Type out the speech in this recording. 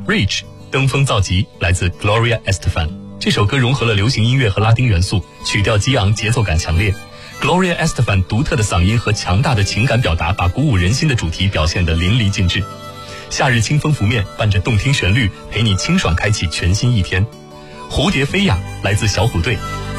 Reach 登峰造极来自 Gloria Estefan。这首歌融合了流行音乐和拉丁元素，曲调激昂，节奏感强烈。Gloria Estefan 独特的嗓音和强大的情感表达，把鼓舞人心的主题表现得淋漓尽致。夏日清风拂面，伴着动听旋律，陪你清爽开启全新一天。蝴蝶飞呀，来自小虎队。